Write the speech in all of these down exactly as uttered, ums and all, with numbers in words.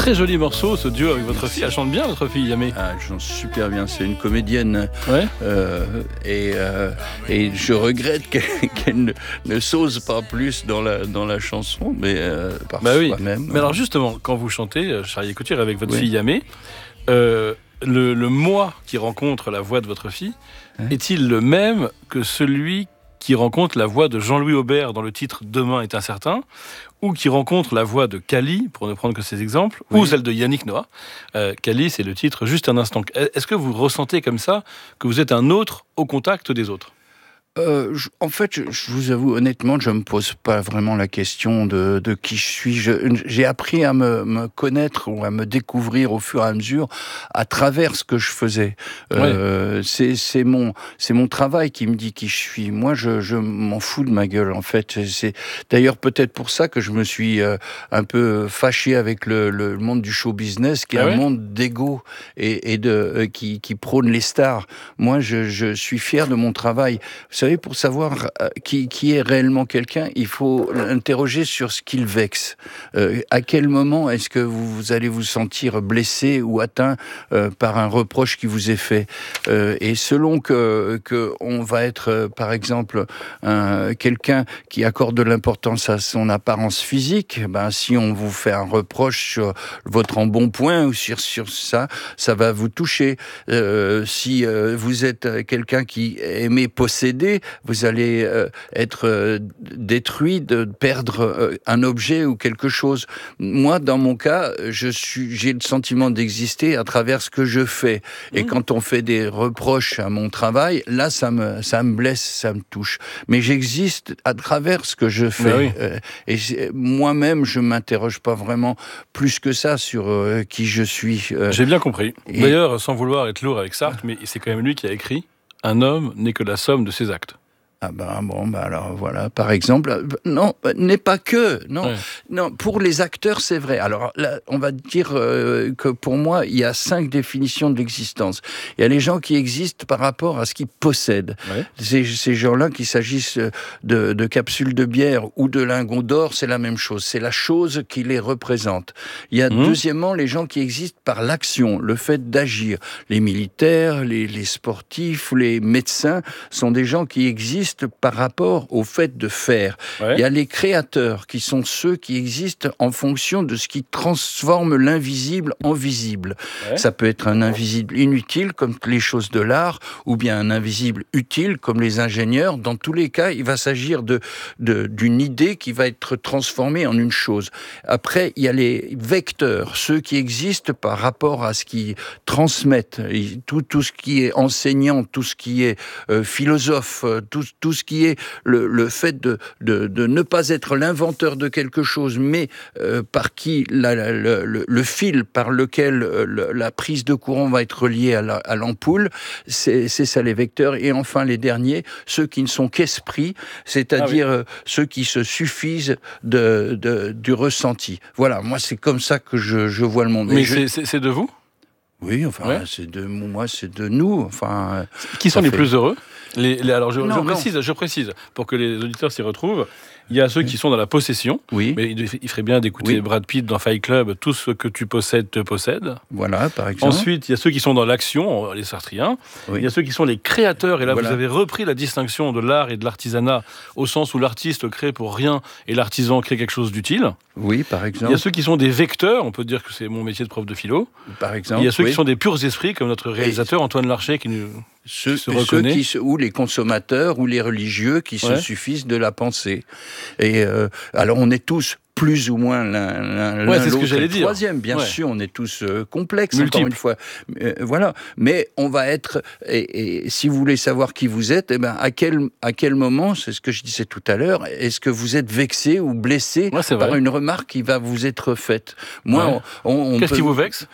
très joli morceau, ce duo avec votre fille. Elle chante bien, votre fille, Yamé. Ah, elle chante super bien. C'est une comédienne. Ouais. Euh, et, euh, et je regrette qu'elle, qu'elle ne, ne s'ose pas plus dans la, dans la chanson, mais euh, parfois bah oui. même. Mais alors justement, quand vous chantez Charlie Couture avec votre oui. fille Yamé, euh, le, le moi qui rencontre la voix de votre fille, hein? Est-il le même que celui qui rencontre la voix de Jean-Louis Aubert dans le titre « Demain est incertain » ou qui rencontre la voix de Kali, pour ne prendre que ces exemples, oui. ou celle de Yannick Noah. Euh, Kali, c'est le titre « Juste un instant ». Est-ce que vous ressentez comme ça que vous êtes un autre au contact des autres ? Euh, je, en fait, je, je vous avoue honnêtement, je me pose pas vraiment la question de, de qui je suis. Je, j'ai appris à me, me connaître ou à me découvrir au fur et à mesure à travers ce que je faisais. Euh, ouais. c'est, c'est mon, c'est mon travail qui me dit qui je suis. Moi, je, je m'en fous de ma gueule. En fait, c'est d'ailleurs peut-être pour ça que je me suis euh, un peu fâché avec le, le monde du show business, qui est ah ouais un monde d'ego et, et de euh, qui, qui prône les stars. Moi, je, je suis fier de mon travail. Vous savez, pour savoir qui, qui est réellement quelqu'un, il faut l'interroger sur ce qu'il vexe. Euh, à quel moment est-ce que vous, vous allez vous sentir blessé ou atteint euh, par un reproche qui vous est fait euh, Et selon que, que on va être, euh, par exemple, un, quelqu'un qui accorde de l'importance à son apparence physique, ben, si on vous fait un reproche sur votre embonpoint ou sur, sur ça, ça va vous toucher. Euh, si euh, vous êtes quelqu'un qui aimait posséder, vous allez euh, être euh, détruit de perdre euh, un objet ou quelque chose. Moi, dans mon cas, je suis, j'ai le sentiment d'exister à travers ce que je fais. Et mmh. quand on fait des reproches à mon travail, là, ça me, ça me blesse, ça me touche. Mais j'existe à travers ce que je fais. Ben oui. euh, et moi-même, je m'interroge pas vraiment plus que ça sur euh, qui je suis. Euh, j'ai bien compris. Et... D'ailleurs, sans vouloir être lourd avec Sartre, mais c'est quand même lui qui a écrit « Un homme n'est que la somme de ses actes ». Ah ben bon, ben alors voilà, par exemple, non, n'est pas que, non, ouais. non, pour les acteurs c'est vrai. Alors là, on va dire euh, que pour moi, il y a cinq définitions de l'existence. Il y a les gens qui existent par rapport à ce qu'ils possèdent. Ouais. Ces, ces gens-là, qu'il s'agisse de, de capsules de bière ou de lingots d'or, c'est la même chose. C'est la chose qui les représente. Il y a mmh. deuxièmement les gens qui existent par l'action, le fait d'agir. Les militaires, les, les sportifs, les médecins sont des gens qui existent par rapport au fait de faire. Ouais. Il y a les créateurs qui sont ceux qui existent en fonction de ce qui transforme l'invisible en visible. Ouais. Ça peut être un invisible inutile comme les choses de l'art ou bien un invisible utile comme les ingénieurs. Dans tous les cas, il va s'agir de, de, d'une idée qui va être transformée en une chose. Après, il y a les vecteurs, ceux qui existent par rapport à ce qui transmettent. Tout, tout ce qui est enseignant, tout ce qui est euh, philosophe, tout tout ce qui est le, le fait de, de, de ne pas être l'inventeur de quelque chose, mais euh, par qui la, la, le, le fil par lequel euh, la prise de courant va être reliée à, la, à l'ampoule, c'est, c'est ça les vecteurs. Et enfin les derniers, ceux qui ne sont qu'esprit, c'est-à-dire ah oui. euh, ceux qui se suffisent de, de, du ressenti. Voilà, moi c'est comme ça que je, je vois le monde. Mais je... c'est, c'est, c'est de vous ? Oui, enfin, ouais. c'est de moi, c'est de nous. Enfin, qui sont les fait... plus heureux ? Les, les, alors je, non, je précise, je précise pour que les auditeurs s'y retrouvent. Il y a ceux oui. qui sont dans la possession. Oui. Mais il, il ferait bien d'écouter oui. Brad Pitt dans Fight Club. Tout ce que tu possèdes te possède. Voilà, par exemple. Ensuite, il y a ceux qui sont dans l'action, les sartriens. Oui. Il y a ceux qui sont les créateurs. Et là, voilà. vous avez repris la distinction de l'art et de l'artisanat au sens où l'artiste crée pour rien et l'artisan crée quelque chose d'utile. Oui, par exemple. Il y a ceux qui sont des vecteurs. On peut dire que c'est mon métier de prof de philo. Par exemple. Il y a ceux oui. qui sont des purs esprits, comme notre réalisateur et... Antoine Larcher qui nous. Ceux, ceux qui, ou les consommateurs ou les religieux qui ouais. se suffisent de la pensée. Et euh, alors on est tous plus ou moins l'un, l'un, ouais, l'un c'est l'autre ce que j'allais et le dire. troisième, bien ouais. sûr, on est tous euh, complexes, multiples. Encore une fois. Euh, voilà. Mais on va être, et, et si vous voulez savoir qui vous êtes, eh ben, à quel, à quel moment, c'est ce que je disais tout à l'heure, est-ce que vous êtes vexé ou blessé ouais, par une remarque qui va vous être faite? Moi, ouais. on, on Qu'est-ce peut... qui vous vexe?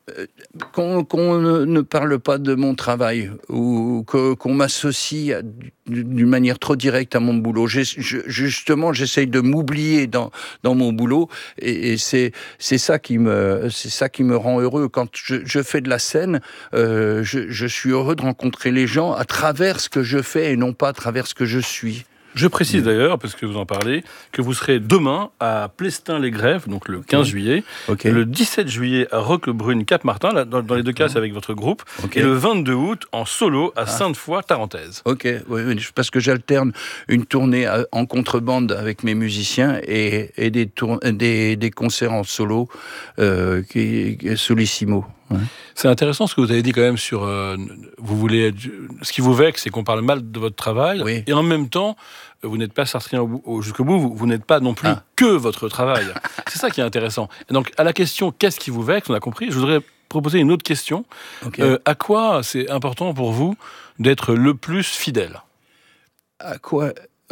Qu'on, qu'on ne, ne parle pas de mon travail ou que, qu'on m'associe d'une manière trop directe à mon boulot. J'ai, je, justement, j'essaye de m'oublier dans, dans mon boulot et, et c'est, c'est, ça qui me, c'est ça qui me rend heureux. Quand je, je fais de la scène, euh, je, je suis heureux de rencontrer les gens à travers ce que je fais et non pas à travers ce que je suis. Je précise d'ailleurs, parce que vous en parlez, que vous serez demain à Plestin-les-Grèves, donc le quinze okay. juillet, okay. le dix-sept juillet à Roquebrune, Cap-Martin, là, dans, dans les deux cas c'est avec votre groupe, okay. et le vingt-deux août en solo à ah. Sainte-Foy-Tarentaise. Ok, oui, oui, parce que j'alterne une tournée en contrebande avec mes musiciens et, et des, tour- des, des concerts en solo, euh, qui, solissimo. Ouais. C'est intéressant ce que vous avez dit quand même sur euh, vous voulez ce qui vous vexe, c'est qu'on parle mal de votre travail oui. et en même temps vous n'êtes pas sartrien au, au, jusqu'au bout, vous, vous n'êtes pas non plus ah. que votre travail. C'est ça qui est intéressant. Et donc à la question qu'est-ce qui vous vexe, on a compris. Je voudrais proposer une autre question. Okay. Euh, à quoi c'est important pour vous d'être le plus fidèle ? À quoi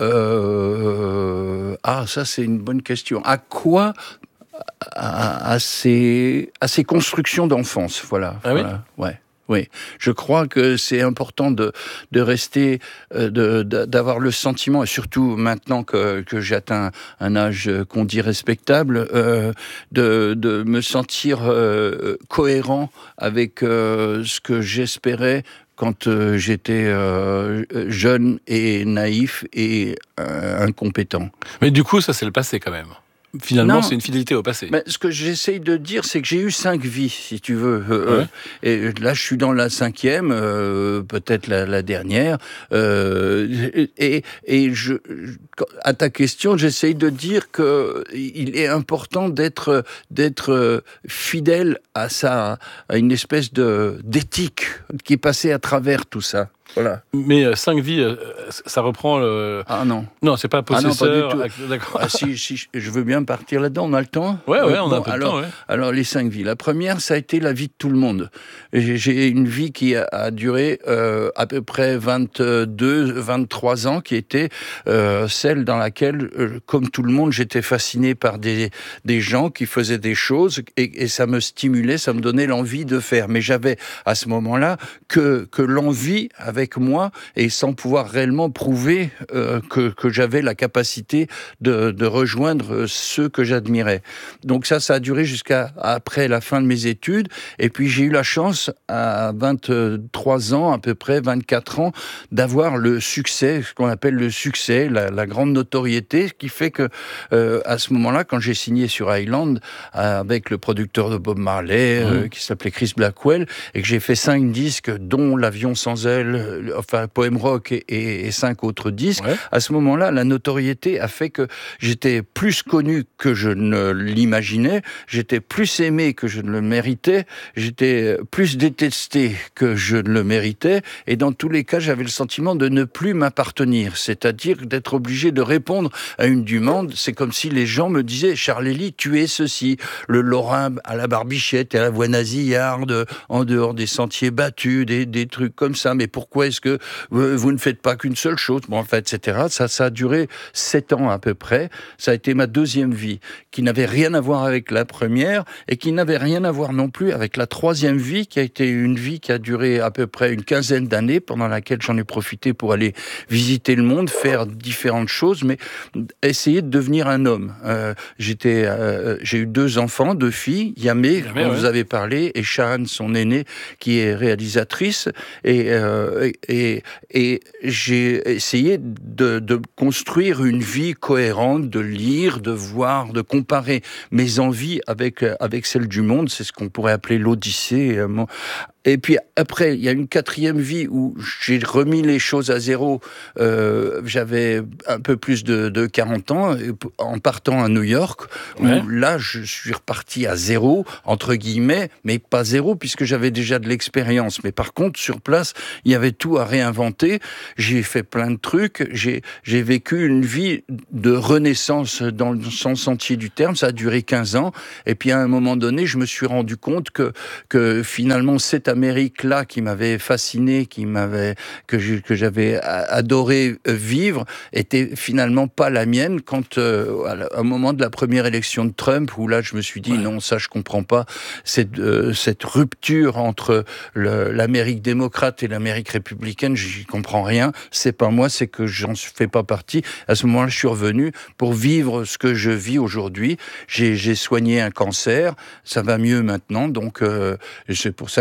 euh... Ah, ça c'est une bonne question. À quoi À, à, ces, à ces constructions d'enfance, voilà. Ah oui voilà, ouais. Oui, je crois que c'est important de, de rester, euh, de, de, d'avoir le sentiment, et surtout maintenant que, que j'atteins un âge qu'on dit respectable, euh, de, de me sentir euh, cohérent avec euh, ce que j'espérais quand euh, j'étais euh, jeune et naïf et euh, incompétent. Mais du coup, ça c'est le passé quand même. Finalement, non, c'est une fidélité au passé. Mais ce que j'essaye de dire, c'est que j'ai eu cinq vies, si tu veux. Euh, ouais. Et là, je suis dans la cinquième, euh, peut-être la, la dernière. Euh, et et je, à ta question, j'essaye de dire que il est important d'être d'être fidèle à ça, à une espèce de d'éthique qui est passée à travers tout ça. Voilà. Mais euh, cinq vies, euh, ça reprend le... Ah non. Non, c'est pas possesseur. Ah non, pas du tout. D'accord. Ah, si, si, je veux bien partir là-dedans, on a le temps ? Ouais, ouais, on bon, a un peu alors, de temps, ouais. Alors, les cinq vies. La première, ça a été la vie de tout le monde. J'ai, j'ai une vie qui a, a duré euh, à peu près vingt-deux, vingt-trois ans, qui était euh, celle dans laquelle, euh, comme tout le monde, j'étais fasciné par des, des gens qui faisaient des choses et, et ça me stimulait, ça me donnait l'envie de faire. Mais j'avais, à ce moment-là, que, que l'envie avec moi et sans pouvoir réellement prouver euh, que, que j'avais la capacité de, de rejoindre ceux que j'admirais. Donc ça, ça a duré jusqu'à après la fin de mes études. Et puis j'ai eu la chance, à vingt-trois ans, à peu près vingt-quatre ans, d'avoir le succès, ce qu'on appelle le succès, la, la grande notoriété, qui fait que euh, à ce moment-là, quand j'ai signé sur Island avec le producteur de Bob Marley, mmh. euh, qui s'appelait Chris Blackwell, et que j'ai fait cinq disques, dont L'Avion sans aile, enfin Poème Rock et, et, et cinq autres disques, ouais. À ce moment-là, la notoriété a fait que j'étais plus connu que je ne l'imaginais, j'étais plus aimé que je ne le méritais, j'étais plus détesté que je ne le méritais, et dans tous les cas, j'avais le sentiment de ne plus m'appartenir, c'est-à-dire d'être obligé de répondre à une demande. C'est comme si les gens me disaient « Charles-Élie, tu es ceci, le Lorrain à la barbichette et à la voix nasillarde, en dehors des sentiers battus, des, des trucs comme ça, mais pourquoi est-ce que vous ne faites pas qu'une seule chose ?» Bon, en fait, et cetera. Ça, ça a duré sept ans à peu près. Ça a été ma deuxième vie, qui n'avait rien à voir avec la première et qui n'avait rien à voir non plus avec la troisième vie, qui a été une vie qui a duré à peu près une quinzaine d'années, pendant laquelle j'en ai profité pour aller visiter le monde, faire différentes choses, mais essayer de devenir un homme. Euh, j'étais, euh, j'ai eu deux enfants, deux filles, Yamé, dont ouais. vous avez parlé, et Shahan, son aînée, qui est réalisatrice, et, euh, et, et j'ai essayé de, de construire une vie cohérente, de lire, de voir, de comparer mes envies avec, avec celles du monde. C'est ce qu'on pourrait appeler l'Odyssée. Et puis après, il y a une quatrième vie où j'ai remis les choses à zéro. Euh, j'avais un peu plus de, de quarante ans, en partant à New York, ouais. où là, je suis reparti à zéro, entre guillemets, mais pas zéro, puisque j'avais déjà de l'expérience. Mais par contre, sur place, il y avait tout à réinventer. J'ai fait plein de trucs. J'ai, j'ai vécu une vie de renaissance dans le sens entier du terme. Ça a duré quinze ans. Et puis à un moment donné, je me suis rendu compte que, que finalement, cette Amérique-là qui m'avait fasciné, qui m'avait, que, je, que j'avais adoré vivre, était finalement pas la mienne quand, euh, au moment de la première élection de Trump, où là je me suis dit ouais. non, ça je comprends pas, cette, euh, cette rupture entre le, l'Amérique démocrate et l'Amérique républicaine, j'y comprends rien, c'est pas moi, c'est que j'en fais pas partie. À ce moment-là, je suis revenu pour vivre ce que je vis aujourd'hui. J'ai, j'ai soigné un cancer, ça va mieux maintenant, donc euh, c'est pour ça que je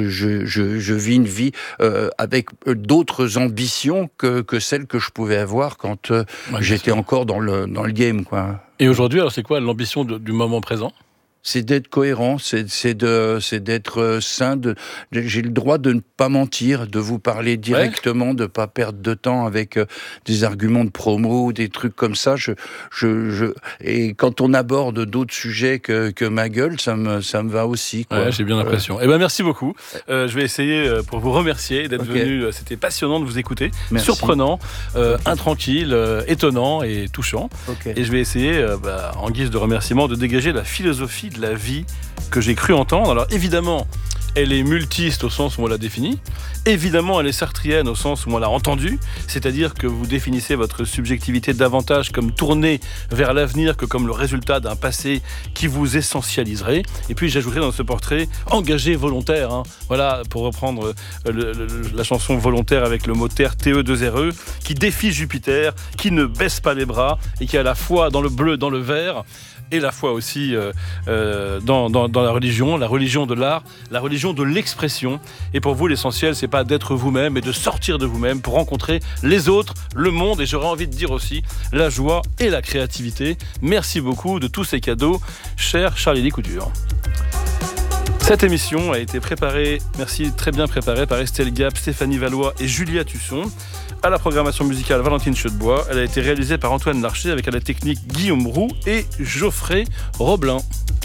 je, je, je vis une vie euh, avec d'autres ambitions que, que celles que je pouvais avoir quand euh, ouais, j'étais encore dans le, dans le game, quoi. Et aujourd'hui, alors c'est quoi l'ambition de, du moment présent ? C'est d'être cohérent, c'est, c'est, de, c'est d'être sain. De, de, j'ai le droit de ne pas mentir, de vous parler directement, ouais. de ne pas perdre de temps avec euh, des arguments de promo ou des trucs comme ça. Je, je, je, et quand on aborde d'autres sujets que, que ma gueule, ça me, ça me va aussi, quoi. Ouais, j'ai bien l'impression. Ouais. Eh ben, merci beaucoup. Euh, je vais essayer euh, pour vous remercier d'être okay. venu. C'était passionnant de vous écouter. Merci. Surprenant, euh, okay. intranquille, euh, étonnant et touchant. Okay. Et je vais essayer, euh, bah, en guise de remerciement, de dégager la philosophie de la vie que j'ai cru entendre. Alors évidemment, elle est multiste au sens où on l'a définie. Évidemment, elle est sartrienne au sens où on l'a entendue. C'est-à-dire que vous définissez votre subjectivité davantage comme tournée vers l'avenir que comme le résultat d'un passé qui vous essentialiserait. Et puis j'ajouterai dans ce portrait engagé volontaire. Hein. Voilà, pour reprendre le, le, la chanson volontaire avec le mot terre T E deux R E, qui défie Jupiter, qui ne baisse pas les bras et qui a la foi dans le bleu, dans le vert. Et la foi aussi euh, euh, dans, dans, dans la religion, la religion de l'art, la religion de l'expression. Et pour vous, l'essentiel, c'est pas d'être vous-même, mais de sortir de vous-même pour rencontrer les autres, le monde, et j'aurais envie de dire aussi la joie et la créativité. Merci beaucoup de tous ces cadeaux, cher Charlie Couture. Cette émission a été préparée, merci, très bien préparée par Estelle Gap, Stéphanie Valois et Julia Tusson. À la programmation musicale, Valentine Chaudebois. Elle a été réalisée par Antoine Larcher avec à la technique Guillaume Roux et Geoffrey Roblin.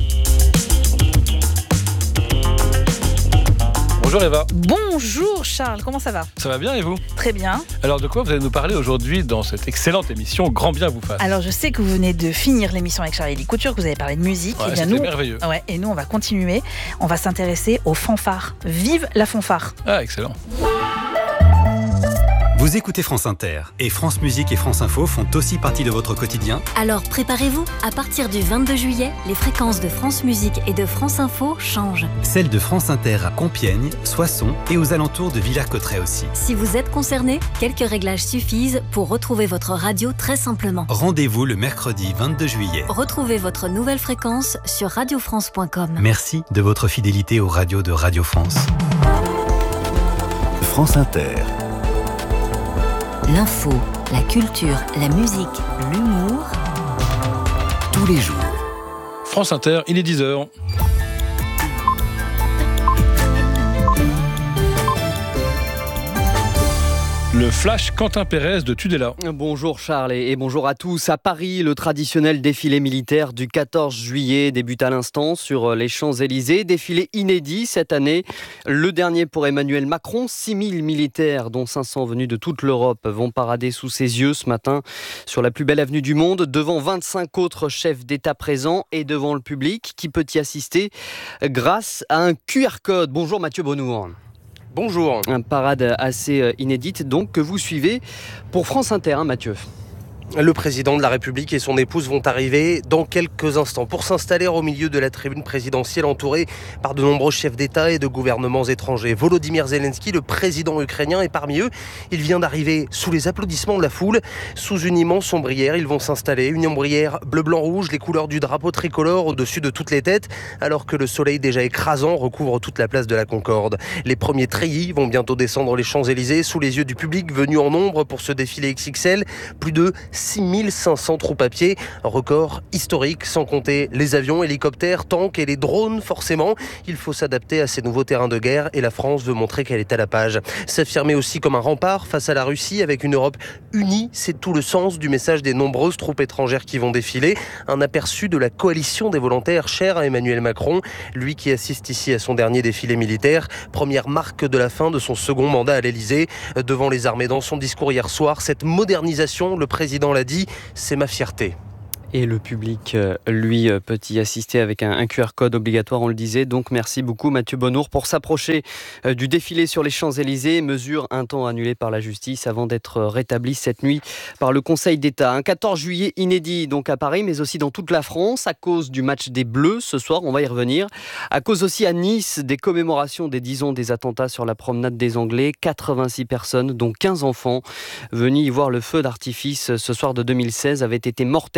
Bonjour Eva. Bonjour Charles, comment ça va ? Ça va bien et vous ? Très bien. Alors de quoi vous allez nous parler aujourd'hui dans cette excellente émission Grand bien vous fasse ? Alors je sais que vous venez de finir l'émission avec Charlie Couture, que vous avez parlé de musique. Ouais, et bien c'était nous, merveilleux. Ouais, et nous on va continuer, on va s'intéresser aux fanfares. Vive la fanfare ! Ah excellent. Vous écoutez France Inter et France Musique et France Info font aussi partie de votre quotidien. Alors préparez-vous, à partir du vingt-deux juillet, les fréquences de France Musique et de France Info changent. Celles de France Inter à Compiègne, Soissons et aux alentours de Villers-Cotterêts aussi. Si vous êtes concerné, quelques réglages suffisent pour retrouver votre radio très simplement. Rendez-vous le mercredi vingt-deux juillet. Retrouvez votre nouvelle fréquence sur radio france point com. Merci de votre fidélité aux radios de Radio France. France Inter. L'info, la culture, la musique, l'humour. Tous les jours. France Inter, il est dix heures. Le flash Quentin Pérez de Tudela. Bonjour Charles et bonjour à tous. À Paris, le traditionnel défilé militaire du quatorze juillet débute à l'instant sur les Champs-Élysées. Défilé inédit cette année. Le dernier pour Emmanuel Macron. six mille militaires, dont cinq cents venus de toute l'Europe, vont parader sous ses yeux ce matin sur la plus belle avenue du monde, devant vingt-cinq autres chefs d'État présents et devant le public qui peut y assister grâce à un Q R code. Bonjour Mathieu Bonnour. Bonjour. Un parade assez inédite donc que vous suivez pour France Inter, hein, Mathieu. Le président de la République et son épouse vont arriver dans quelques instants pour s'installer au milieu de la tribune présidentielle entourée par de nombreux chefs d'État et de gouvernements étrangers. Volodymyr Zelensky, le président ukrainien, est parmi eux. Il vient d'arriver sous les applaudissements de la foule. Sous une immense ombrière, ils vont s'installer. Une ombrière bleu-blanc-rouge, les couleurs du drapeau tricolore au-dessus de toutes les têtes, alors que le soleil déjà écrasant recouvre toute la place de la Concorde. Les premiers treillis vont bientôt descendre les Champs-Élysées sous les yeux du public venu en nombre pour ce défilé X X L. Plus de six mille cinq cents troupes à pied, record historique, sans compter les avions, hélicoptères, tanks et les drones forcément. Il faut s'adapter à ces nouveaux terrains de guerre et la France veut montrer qu'elle est à la page. S'affirmer aussi comme un rempart face à la Russie avec une Europe unie, c'est tout le sens du message des nombreuses troupes étrangères qui vont défiler. Un aperçu de la coalition des volontaires chère à Emmanuel Macron, lui qui assiste ici à son dernier défilé militaire. Première marque de la fin de son second mandat à l'Elysée. Devant les armées dans son discours hier soir, cette modernisation, le président l'a dit, c'est ma fierté. Et le public, lui, peut y assister avec un, un Q R code obligatoire, on le disait. Donc merci beaucoup Mathieu Bonnour pour s'approcher du défilé sur les Champs-Élysées. Mesure un temps annulée par la justice avant d'être rétablie cette nuit par le Conseil d'État. Un quatorze juillet inédit donc à Paris, mais aussi dans toute la France, à cause du match des Bleus ce soir, on va y revenir. À cause aussi à Nice des commémorations des dix ans des attentats sur la promenade des Anglais. quatre-vingt-six personnes, dont quinze enfants, venus y voir le feu d'artifice ce soir de deux mille seize, avaient été mortellement fauchés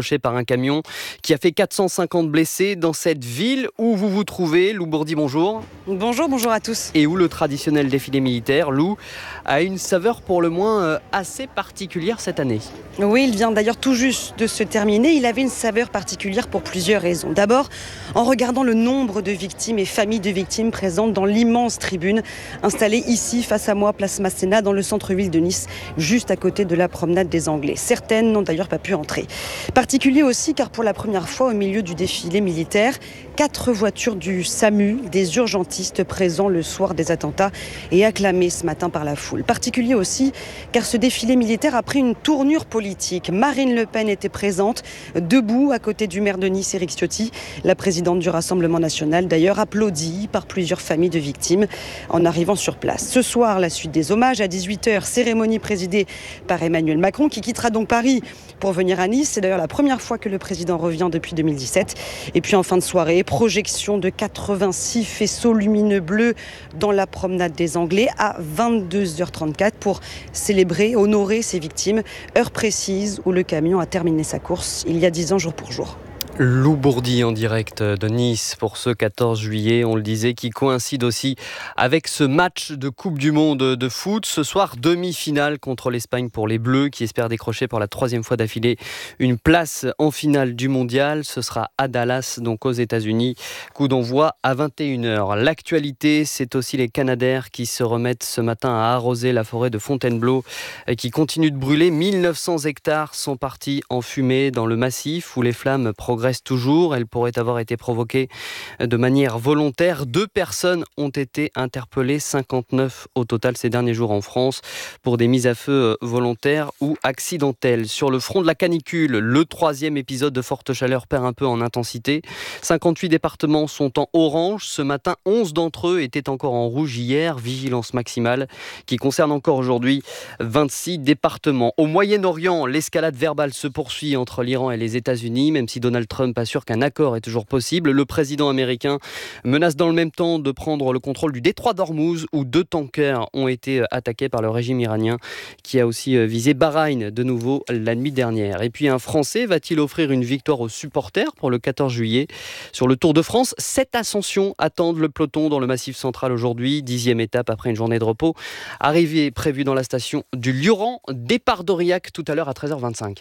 décroché par un camion qui a fait quatre cent cinquante blessés dans cette ville où vous vous trouvez. Lou Bourdi, bonjour. Bonjour, bonjour à tous. Et où le traditionnel défilé militaire, Lou, a une saveur pour le moins assez particulière cette année. Oui, il vient d'ailleurs tout juste de se terminer. Il avait une saveur particulière pour plusieurs raisons. D'abord, en regardant le nombre de victimes et familles de victimes présentes dans l'immense tribune installée ici, face à moi, place Masséna, dans le centre-ville de Nice, juste à côté de la promenade des Anglais. Certaines n'ont d'ailleurs pas pu entrer. Particulier aussi car pour la première fois au milieu du défilé militaire, quatre voitures du SAMU, des urgentistes présents le soir des attentats et acclamés ce matin par la foule. Particulier aussi car ce défilé militaire a pris une tournure politique. Marine Le Pen était présente, debout à côté du maire de Nice, Éric Ciotti, la présidente du Rassemblement national, d'ailleurs applaudie par plusieurs familles de victimes en arrivant sur place. Ce soir, la suite des hommages à dix-huit heures, cérémonie présidée par Emmanuel Macron qui quittera donc Paris pour venir à Nice. C'est d'ailleurs la première fois que le président revient depuis deux mille dix-sept. Et puis en fin de soirée, projection de quatre-vingt-six faisceaux lumineux bleus dans la promenade des Anglais à vingt-deux heures trente-quatre pour célébrer, honorer ces victimes. Heure précise où le camion a terminé sa course il y a dix ans jour pour jour. Lou Bourdi en direct de Nice pour ce quatorze juillet, on le disait, qui coïncide aussi avec ce match de Coupe du Monde de foot. Ce soir, demi-finale contre l'Espagne pour les Bleus qui espèrent décrocher pour la troisième fois d'affilée une place en finale du Mondial. Ce sera à Dallas, donc aux États-Unis. Coup d'envoi à vingt et une heures. L'actualité, c'est aussi les Canadaires qui se remettent ce matin à arroser la forêt de Fontainebleau et qui continue de brûler. mille neuf cents hectares sont partis en fumée dans le massif où les flammes progressent toujours. Elle pourrait avoir été provoquée de manière volontaire. Deux personnes ont été interpellées, cinquante-neuf au total ces derniers jours en France, pour des mises à feu volontaires ou accidentelles. Sur le front de la canicule, le troisième épisode de forte chaleur perd un peu en intensité. cinquante-huit départements sont en orange. Ce matin, onze d'entre eux étaient encore en rouge hier. Vigilance maximale qui concerne encore aujourd'hui vingt-six départements. Au Moyen-Orient, l'escalade verbale se poursuit entre l'Iran et les États-Unis, même si Donald Trump pas sûr qu'un accord est toujours possible. Le président américain menace dans le même temps de prendre le contrôle du détroit d'Ormuz où deux tankers ont été attaqués par le régime iranien qui a aussi visé Bahreïn de nouveau la nuit dernière. Et puis un Français va-t-il offrir une victoire aux supporters pour le quatorze juillet? Sur le Tour de France, sept ascensions attendent le peloton dans le Massif central aujourd'hui. Dixième étape après une journée de repos. Arrivée prévue dans la station du Lioran. Départ d'Aurillac tout à l'heure à treize heures vingt-cinq.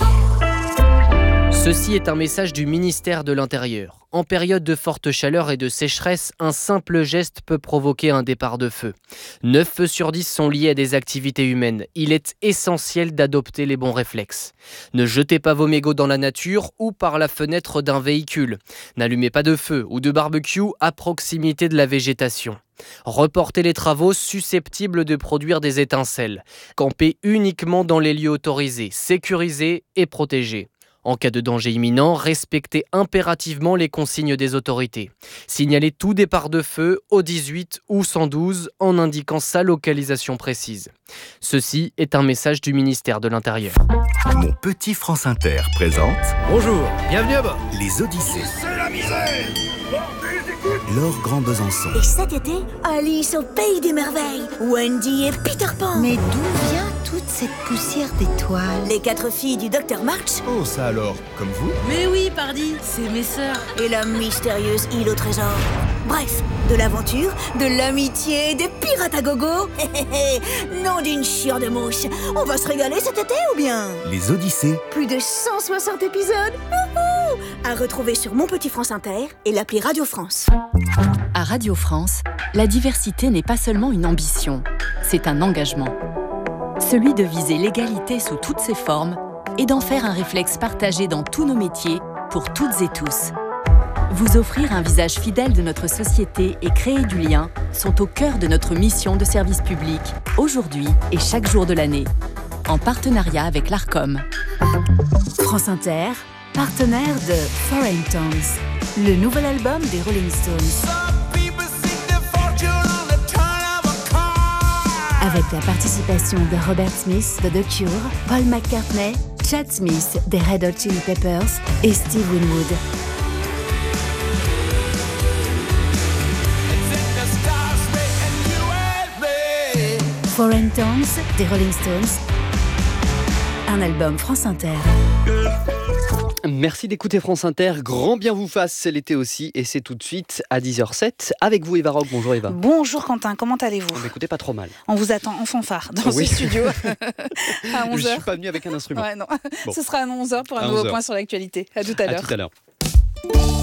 Ceci est un message du ministère de l'Intérieur. En période de forte chaleur et de sécheresse, un simple geste peut provoquer un départ de feu. neuf feux sur dix sont liés à des activités humaines. Il est essentiel d'adopter les bons réflexes. Ne jetez pas vos mégots dans la nature ou par la fenêtre d'un véhicule. N'allumez pas de feu ou de barbecue à proximité de la végétation. Reportez les travaux susceptibles de produire des étincelles. Campez uniquement dans les lieux autorisés, sécurisés et protégés. En cas de danger imminent, respectez impérativement les consignes des autorités. Signalez tout départ de feu au dix-huit ou cent douze en indiquant sa localisation précise. Ceci est un message du ministère de l'Intérieur. Mon petit France Inter présente... Bonjour, bienvenue à bord. Les Odyssées. C'est la misère. Laure Grand Besançon. Et cet été, Alice au Pays des Merveilles. Wendy et Peter Pan. Mais d'où vient toute cette poussière d'étoiles? Les quatre filles du docteur March. Oh, ça alors, comme vous? Mais oui, pardi, c'est mes sœurs. Et la mystérieuse île au trésor. Bref, de l'aventure, de l'amitié, des pirates à gogo. Non d'une chiure de mouche. On va se régaler cet été ou bien? Les Odyssées. Plus de cent soixante épisodes. Wouhou, à retrouver sur Mon Petit France Inter et l'appli Radio France. À Radio France, la diversité n'est pas seulement une ambition, c'est un engagement. Celui de viser l'égalité sous toutes ses formes et d'en faire un réflexe partagé dans tous nos métiers, pour toutes et tous. Vous offrir un visage fidèle de notre société et créer du lien sont au cœur de notre mission de service public, aujourd'hui et chaque jour de l'année, en partenariat avec l'Arcom. France Inter, partenaire de Foreign Tones, le nouvel album des Rolling Stones. Avec la participation de Robert Smith de The Cure, Paul McCartney, Chad Smith des Red Hot Chili Peppers et Steve Winwood. Foreign Tones des Rolling Stones, un album France Inter. Merci d'écouter France Inter. Grand bien vous fasse, c'est l'été aussi. Et c'est tout de suite à dix heures zéro sept avec vous, Eva Rock. Bonjour, Eva. Bonjour, Quentin. Comment allez-vous ? Oh, écoutez, pas trop mal. On vous attend en fanfare dans oui. ce studio à onze heures. Je ne suis pas venu avec un instrument. Ouais, non. Bon. Ce sera à onze heures pour un à nouveau onze heures. Point sur l'actualité. À tout à l'heure. À tout à l'heure.